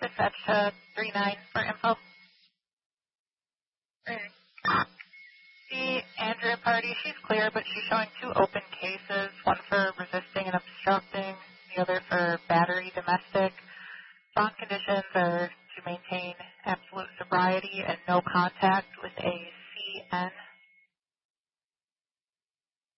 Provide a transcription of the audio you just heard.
Dispatch to 39 for info. The Andrea party, she's clear, but she's showing 2 open cases, one for resisting and obstructing, the other for battery domestic. Bond conditions are to maintain absolute sobriety and no contact